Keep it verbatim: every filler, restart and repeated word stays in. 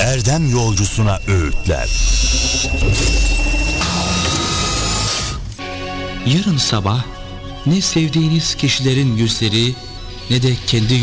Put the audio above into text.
erdem yolcusuna öğütler. Yarın sabah ne sevdiğiniz kişilerin yüzleri ne de kendi